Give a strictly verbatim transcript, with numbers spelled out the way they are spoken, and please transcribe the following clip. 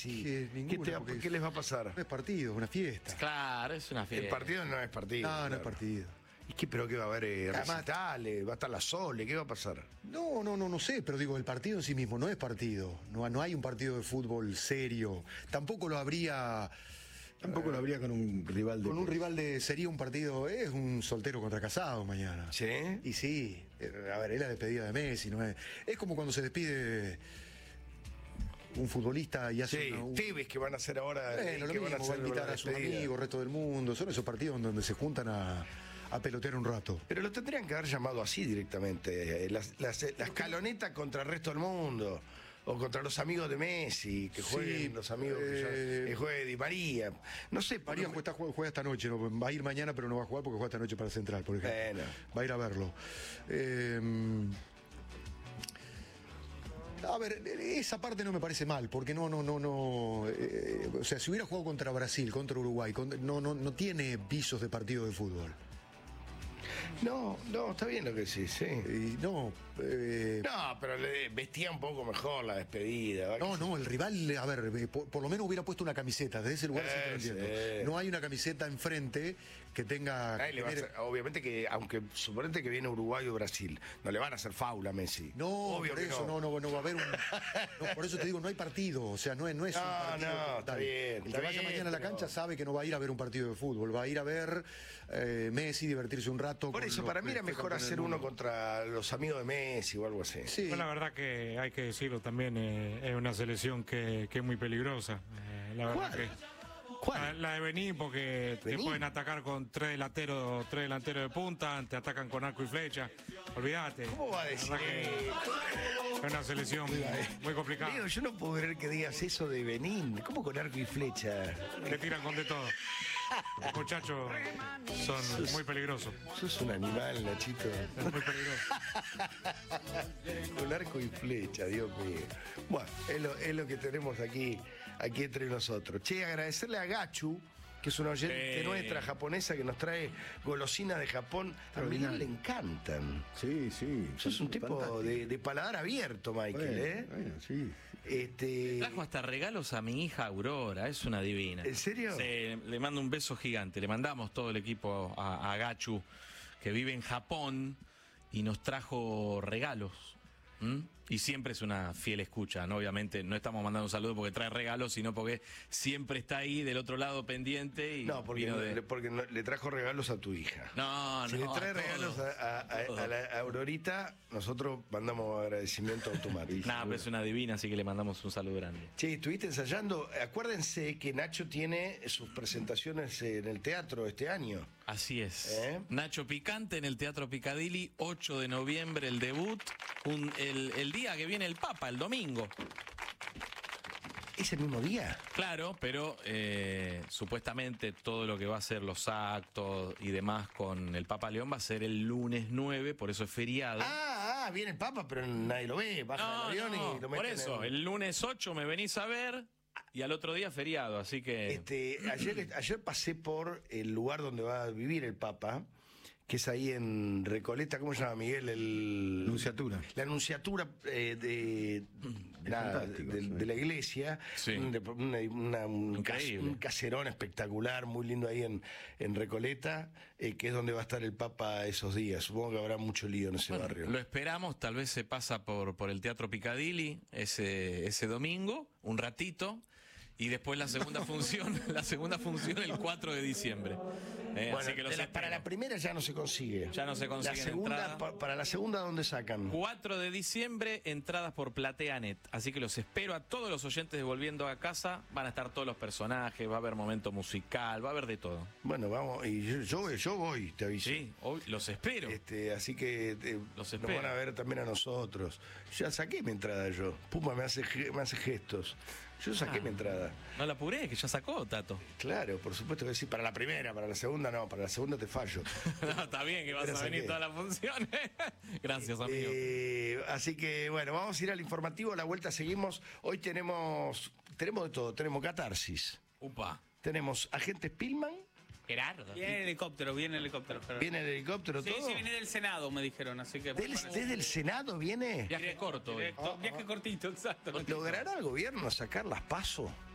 Messi, Que ¿qué, ninguna, te va- porque qué les va a pasar? No es partido, es una fiesta. Claro, es una El fiesta. partido no es partido. No, no claro. es partido. ¿Y qué, pero qué va a haber? Eh, Además- recitales, va a estar la Sole, ¿qué va a pasar? No, no, no, no sé, pero digo, el partido en sí mismo no es partido. No, no hay un partido de fútbol serio. Tampoco lo habría. Tampoco lo habría con un rival de... Con un rival de. Sería un partido. Es un soltero contra casado mañana. ¿Sí? Y sí, eh, a ver, es la despedida de Messi, ¿no es? Es como cuando se despide un futbolista y hace Sí, una, un- Tevez que van a hacer ahora. Bueno, lo que mismo, van a va a hacer invitar la a sus despedida. amigos, el resto del mundo. Son esos partidos donde se juntan a, a pelotear un rato. Pero lo tendrían que haber llamado así directamente. eh, Las, las, la escaloneta contra el resto del mundo. O contra los amigos de Messi, que jueguen Sí, los amigos que, ya- eh, que juegue Di María. No sé, María porque- juega, juega esta noche, ¿no? Va a ir mañana, pero no va a jugar porque juega esta noche para Central, por ejemplo. Bueno. Va a ir a verlo. Eh, a ver, esa parte no me parece mal, porque no, no, no, no. eh, o sea, si hubiera jugado contra Brasil, contra Uruguay, contra- no, no, no tiene visos de partido de fútbol. No, no, está bien lo que decís, sí. Y no. eh, No, pero le vestía un poco mejor la despedida. ¿va? No, no, el rival, a ver, eh, por, por lo menos hubiera puesto una camiseta, desde ese lugar sí te lo Eh, entiendo. sí. No hay una camiseta enfrente que tenga. Ay, le va a hacer- obviamente que, aunque suponete que viene Uruguay o Brasil, no le van a hacer faula a Messi. No, Obvio por que eso no. No, no va a haber un. No, por eso te digo, no hay partido. O sea, no es, no es No, un partido. no, como está tal. bien, El está que vaya bien, mañana a la pero- cancha sabe que no va a ir a ver un partido de fútbol, va a ir a ver eh, Messi, divertirse un rato. Por con eso, los para mí que era fue mejor campeón del hacer uno mundo. contra los amigos de Messi o algo así. Sí. Pues la verdad que hay que decirlo también, eh, es una selección que, que es muy peligrosa. Eh, la verdad ¿Cuál? que ¿Cuál? La, la de Benín, porque te Benín. pueden atacar con tres delanteros, tres delanteros de punta, te atacan con arco y flecha. Olvídate. ¿Cómo va a decir? La verdad que es una selección muy complicada. Digo, yo no puedo creer que digas eso de Benín. ¿Cómo con arco y flecha? Le tiran con de todo. Los muchachos son muy peligrosos. Sos un animal, Nachito. Es muy peligroso. Con arco y flecha, Dios mío. Bueno, es lo, es lo que tenemos aquí, aquí entre nosotros. Che, agradecerle a Gachu, que es una oyente Eh. nuestra japonesa que nos trae golosinas de Japón. A Miguel le encantan. Sí, sí. Sos un tipo fantástico. de, de paladar abierto, Michael, Bueno, ¿eh? bueno, sí. Este, Trajo hasta regalos a mi hija Aurora, es una divina. ¿En serio? Sí, le mando un beso gigante. Le mandamos todo el equipo a, a Gachu, que vive en Japón, y nos trajo regalos. ¿Mm? Y siempre es una fiel escucha, ¿no? Obviamente no estamos mandando un saludo porque trae regalos, sino porque siempre está ahí del otro lado pendiente. Y no, porque, vino de- le, porque no- le trajo regalos a tu hija. No, Si no. le trae a todos, regalos a, a- a- todos. a la a Aurorita, nosotros mandamos agradecimiento automático. Nah, pero es una divina, así que le mandamos un saludo grande. Che, estuviste ensayando. Acuérdense que Nacho tiene sus presentaciones en el teatro este año. Así es. ¿Eh? Nacho Picante en el Teatro Picadilly, ocho de noviembre el debut, un- el, el día que viene el Papa, el domingo. ¿Es el mismo día? Claro, pero eh, supuestamente todo lo que va a ser los actos y demás con el Papa León va a ser el lunes nueve, por eso es feriado. Ah, ah, viene el Papa, pero nadie lo ve. Baja No, del avión no, y lo por meten eso, en- el lunes ocho me venís a ver y al otro día feriado, así que... Este, ayer, ayer pasé por el lugar donde va a vivir el Papa, que es ahí en Recoleta, ¿cómo se llama, Miguel? El, Anunciatura. La anunciatura eh, de, nada, fantástico, de, sí. de la iglesia. Sí. Un, de- una- una- un, cas- Increíble. un caserón espectacular, muy lindo ahí en, en Recoleta, eh, que es donde va a estar el Papa esos días. Supongo que habrá mucho lío en ese Bueno, barrio. lo esperamos, tal vez se pasa por, por el Teatro Picadilly ese, ese domingo, un ratito, y después la segunda función, la segunda función el cuatro de diciembre. Eh, Bueno, así que los de la- espero. para la primera ya no se consigue. Ya no se consigue La en segunda, entrada. pa- para la segunda, ¿dónde sacan? cuatro de diciembre, entradas por PlateaNet. Así que los espero a todos los oyentes de Volviendo a Casa. Van a estar todos los personajes, va a haber momento musical, va a haber de todo. Bueno, vamos, y yo, yo, voy- yo voy, te aviso. Sí, hoy los espero. Este, así que eh, Los nos espero. van a ver también a nosotros. Ya saqué mi entrada yo. Puma me hace, ge- me hace gestos. Yo saqué Ah. mi entrada. No la apuré, que ya sacó, Tato. Claro, por supuesto que sí. Para la primera, para la segunda no. Para la segunda te fallo. No, está bien que vas Pero a venir saqué. todas las funciones. Gracias, amigo. Eh, así que bueno, vamos a ir al informativo. A la vuelta seguimos. Hoy tenemos, tenemos de todo. Tenemos catarsis. Upa. Tenemos agente Spillman. Gerardo. Viene el helicóptero, viene el helicóptero. pero- Viene el helicóptero, Sí, todo. sí, viene del Senado, me dijeron, así que... Del- desde el Senado viene. Viaje corto. hoy. Directo, viaje cortito, exacto. ¿Logrará el gobierno sacar las PASO?